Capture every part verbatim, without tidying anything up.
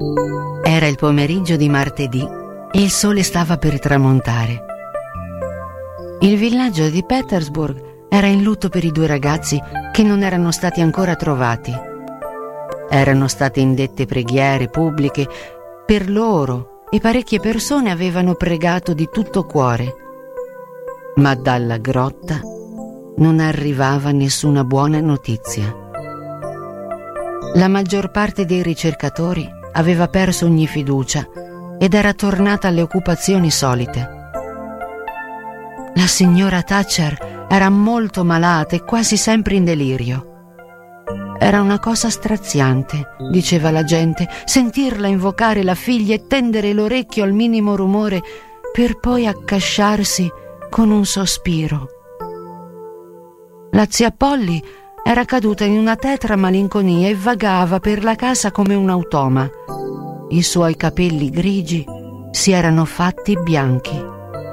Era il pomeriggio di martedì e il sole stava per tramontare. Il villaggio di Petersburg era in lutto per i due ragazzi che non erano stati ancora trovati. Erano state indette preghiere pubbliche per loro e parecchie persone avevano pregato di tutto cuore. Ma dalla grotta non arrivava nessuna buona notizia. La maggior parte dei ricercatori aveva perso ogni fiducia ed era tornata alle occupazioni solite. La signora Thatcher era molto malata e quasi sempre in delirio. Era una cosa straziante, diceva la gente, sentirla invocare la figlia e tendere l'orecchio al minimo rumore per poi accasciarsi con un sospiro. La zia Polly era caduta in una tetra malinconia e vagava per la casa come un automa. I suoi capelli grigi si erano fatti bianchi.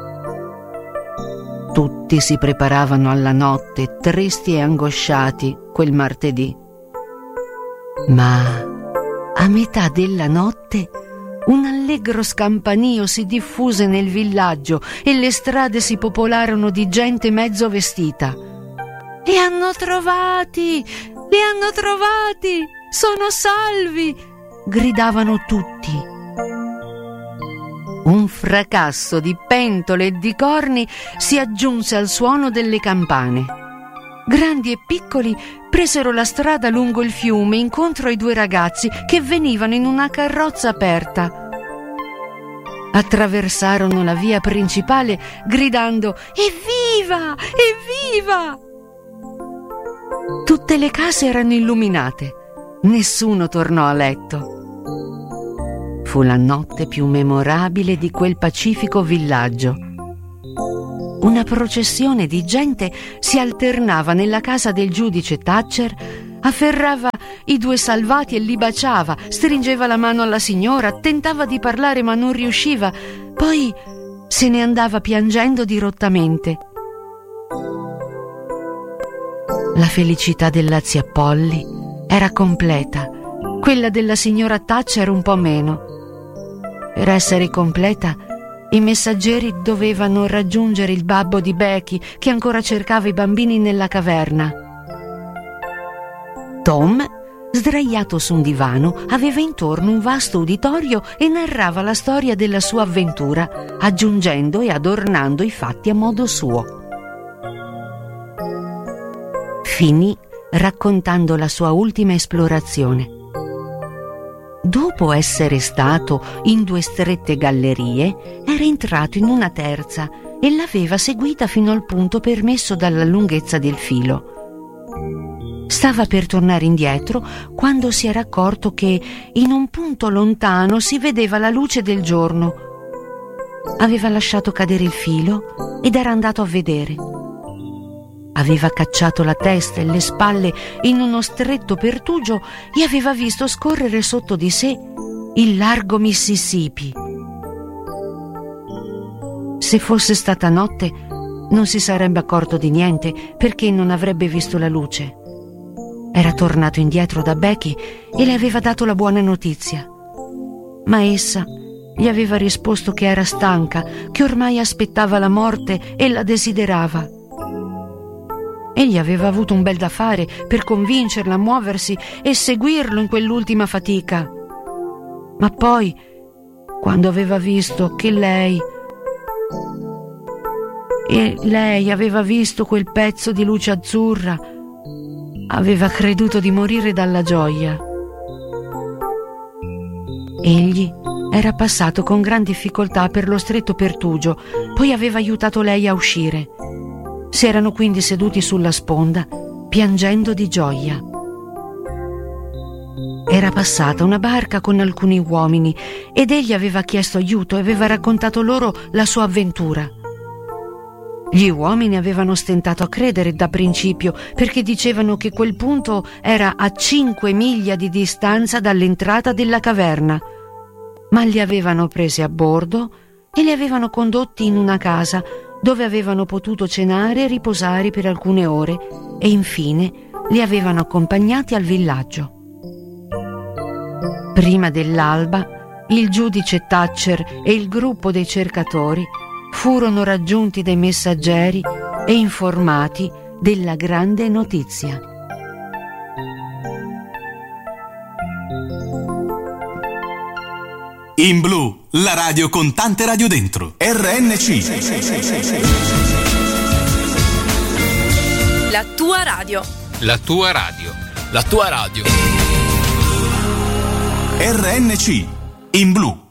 Tutti si preparavano alla notte, tristi e angosciati, quel martedì. Ma a metà della notte un allegro scampanio si diffuse nel villaggio e le strade si popolarono di gente mezzo vestita. Li hanno trovati! Li hanno trovati! Sono salvi! Gridavano tutti. Un fracasso di pentole e di corni si aggiunse al suono delle campane. Grandi e piccoli presero la strada lungo il fiume incontro ai due ragazzi che venivano in una carrozza aperta. Attraversarono la via principale gridando «Evviva! Evviva!». Tutte le case erano illuminate. Nessuno tornò a letto. Fu la notte più memorabile di quel pacifico villaggio. Una processione di gente si alternava nella casa del giudice Thatcher, afferrava i due salvati e li baciava, stringeva la mano alla signora, tentava di parlare ma non riusciva, poi se ne andava piangendo dirottamente. La felicità della zia Polly era completa, quella della signora Thatcher un po' meno. Per essere completa, i messaggeri dovevano raggiungere il babbo di Becky, che ancora cercava i bambini nella caverna. Tom, sdraiato su un divano, aveva intorno un vasto uditorio e narrava la storia della sua avventura, aggiungendo e adornando i fatti a modo suo. Finì raccontando la sua ultima esplorazione. Dopo essere stato in due strette gallerie, era entrato in una terza e l'aveva seguita fino al punto permesso dalla lunghezza del filo. Stava per tornare indietro quando si era accorto che in un punto lontano si vedeva la luce del giorno. Aveva lasciato cadere il filo ed era andato a vedere. Aveva cacciato la testa e le spalle in uno stretto pertugio e aveva visto scorrere sotto di sé il largo Mississippi. Se fosse stata notte, non si sarebbe accorto di niente perché non avrebbe visto la luce. Era tornato indietro da Becky e le aveva dato la buona notizia. Ma essa gli aveva risposto che era stanca, che ormai aspettava la morte e la desiderava. Egli aveva avuto un bel da fare per convincerla a muoversi e seguirlo in quell'ultima fatica. Ma poi, quando aveva visto che lei... e lei aveva visto quel pezzo di luce azzurra, aveva creduto di morire dalla gioia. Egli era passato con gran difficoltà per lo stretto pertugio, poi aveva aiutato lei a uscire. Si erano quindi seduti sulla sponda, piangendo di gioia. Era passata una barca con alcuni uomini ed egli aveva chiesto aiuto e aveva raccontato loro la sua avventura. Gli uomini avevano stentato a credere da principio perché dicevano che quel punto era a cinque miglia di distanza dall'entrata della caverna, ma li avevano presi a bordo e li avevano condotti in una casa dove avevano potuto cenare e riposare per alcune ore e infine li avevano accompagnati al villaggio. Prima dell'alba, il giudice Thatcher e il gruppo dei cercatori furono raggiunti dai messaggeri e informati della grande notizia. In Blu, la radio con tante radio dentro. R N C. La tua radio. La tua radio. La tua radio. R N C. In Blu.